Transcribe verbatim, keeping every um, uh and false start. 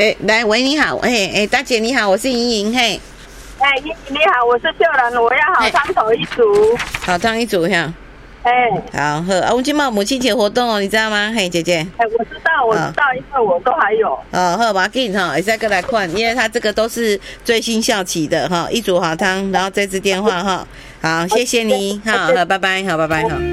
哎，来，喂，你好，哎哎，大姐你好，我是莹莹，嘿。 哎，你你好，我是秀兰，我要好汤头一组。 好汤一组哈。 哎， 好喝啊！我们今嘛母亲节活动哦，你知道吗？嘿，姐姐。 哎，我知道，我知道，因为我都还有。 哦，好，把紧哈，再过来看，因为它这个都是最新效期的哈，一组好汤，然后这支电话哈，好，谢谢你，好，好，拜拜，好，拜拜，好。